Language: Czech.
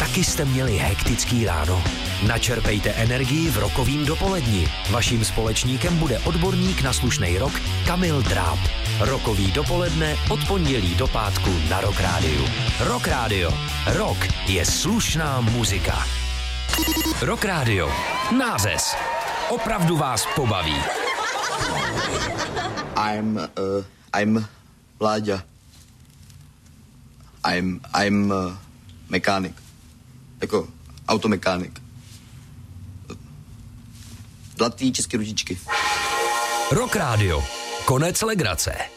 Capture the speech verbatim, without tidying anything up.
Taky jste měli hektický ráno? Načerpejte energii v rokovým dopoledni. Vaším společníkem bude odborník na slušnej rock Kamil Dráb. Rokový dopoledne od pondělí do pátku na Rock Rádiu. Rock Rádio. Rock je slušná muzika. Rock Rádio. Nářez. Opravdu vás pobaví. I'm, uh, I'm Láďa. I'm, I'm uh, mechanic. Jako automechanik. Zlatý české ručičky. Rock Rádio. Konec legrace.